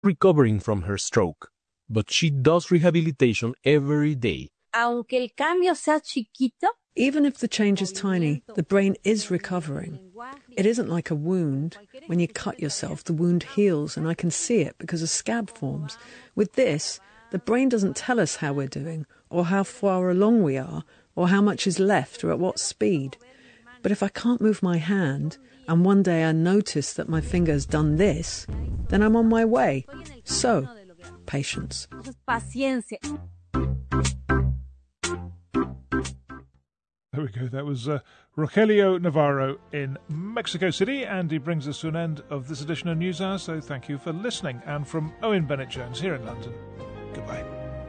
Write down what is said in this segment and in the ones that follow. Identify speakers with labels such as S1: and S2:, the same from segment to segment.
S1: recovering from her stroke, but she does rehabilitation every day.
S2: Aunque el cambio sea chiquito,
S3: even if the change is tiny, the brain is recovering. It isn't like a wound. When you cut yourself, the wound heals, and I can see it because a scab forms. With this, the brain doesn't tell us how we're doing, or how far along we are, or how much is left, or at what speed. But if I can't move my hand, and one day I notice that my finger's done this, then I'm on my way. So, patience.
S2: paciencia.
S4: There we go. That was Rogelio Navarro in Mexico City, and he brings us to an end of this edition of News Hour, so thank you for listening. And from Owen Bennett-Jones here in London, goodbye.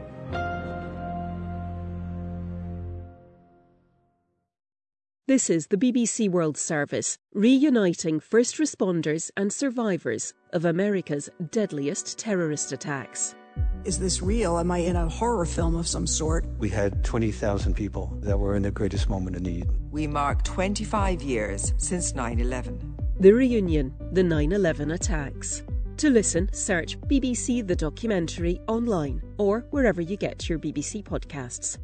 S5: This is the BBC World Service, reuniting first responders and survivors of America's deadliest terrorist attacks.
S6: Is this real? Am I in a horror film of some sort?
S7: We had 20,000 people that were in the greatest moment of need.
S8: We mark 25 years since 9/11.
S5: The reunion, the 9/11 attacks. To listen, search BBC The Documentary online or wherever you get your BBC podcasts.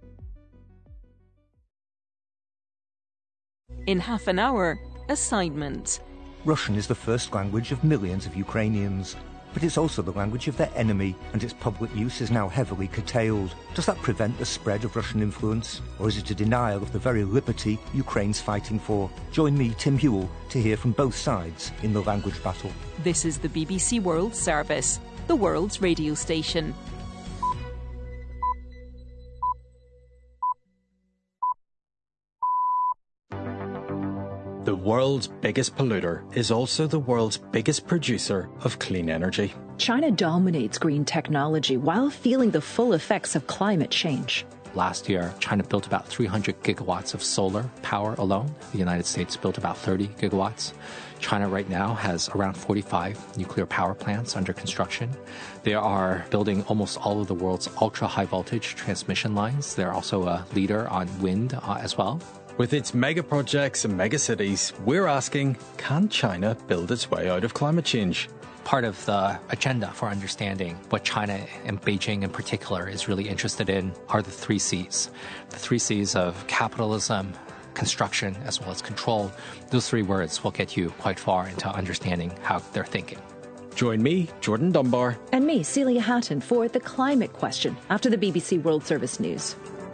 S5: In half an hour, assignment.
S9: Russian is the first language of millions of Ukrainians. But it's also the language of their enemy, and its public use is now heavily curtailed. Does that prevent the spread of Russian influence? Or is it a denial of the very liberty Ukraine's fighting for? Join me, Tim Hewell, to hear from both sides in the language battle.
S5: This is the BBC World Service, the world's radio station.
S10: The world's biggest polluter is also the world's biggest producer of clean energy.
S11: China dominates green technology while feeling the full effects of climate change.
S12: Last year, China built about 300 gigawatts of solar power alone. The United States built about 30 gigawatts. China right now has around 45 nuclear power plants under construction. They are building almost all of the world's ultra-high voltage transmission lines. They're also a leader on wind as well.
S10: With its mega projects and mega cities, we're asking, can China build its way out of climate change?
S12: Part of the agenda for understanding what China and Beijing in particular is really interested in are the 3 C's. The 3 C's of capitalism, construction, as well as control. Those 3 words will get you quite far into understanding how they're thinking.
S10: Join me, Jordan Dunbar.
S11: And me, Celia Hatton, for The Climate Question after the BBC World Service News.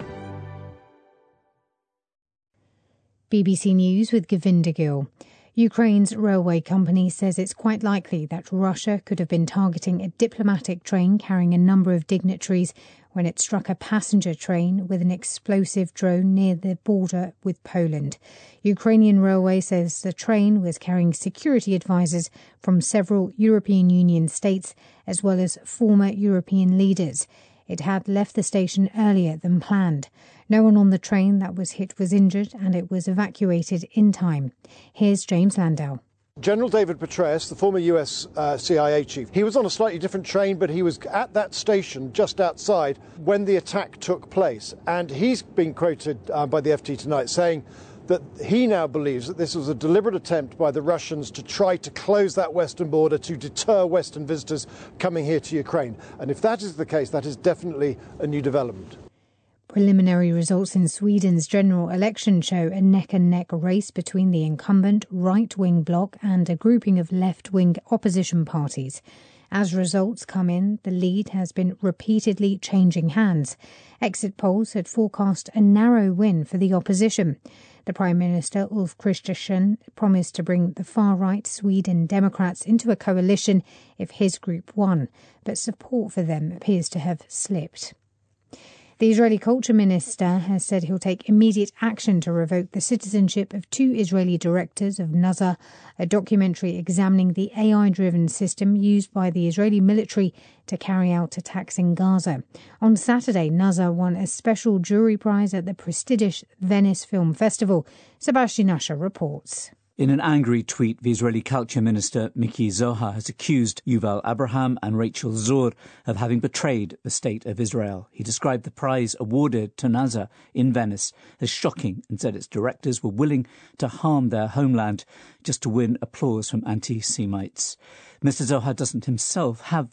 S13: BBC News with Govinda Gill. Ukraine's railway company says it's quite likely that Russia could have been targeting a diplomatic train carrying a number of dignitaries when it struck a passenger train with an explosive drone near the border with Poland. Ukrainian Railway says the train was carrying security advisors from several European Union states as well as former European leaders. It had left the station earlier than planned. No one on the train that was hit was injured and it was evacuated in time. Here's James Landau.
S14: General David Petraeus, the former US CIA chief, he was on a slightly different train, but he was at that station just outside when the attack took place. And he's been quoted by the FT tonight saying that he now believes that this was a deliberate attempt by the Russians to try to close that western border to deter Western visitors coming here to Ukraine. And if that is the case, that is definitely a new development.
S13: Preliminary results in Sweden's general election show a neck-and-neck race between the incumbent right-wing bloc and a grouping of left-wing opposition parties. As results come in, the lead has been repeatedly changing hands. Exit polls had forecast a narrow win for the opposition. The Prime Minister, Ulf Kristersson, promised to bring the far-right Sweden Democrats into a coalition if his group won, but support for them appears to have slipped. The Israeli culture minister has said he'll take immediate action to revoke the citizenship of 2 Israeli directors of Nazar, a documentary examining the AI-driven system used by the Israeli military to carry out attacks in Gaza. On Saturday, Nazar won a special jury prize at the prestigious Venice Film Festival. Sebastian Usher reports.
S15: In an angry tweet, the Israeli culture minister Miki Zohar has accused Yuval Abraham and Rachel Zur of having betrayed the state of Israel. He described the prize awarded to Nazar in Venice as shocking and said its directors were willing to harm their homeland just to win applause from anti-Semites. Mr. Zohar doesn't himself have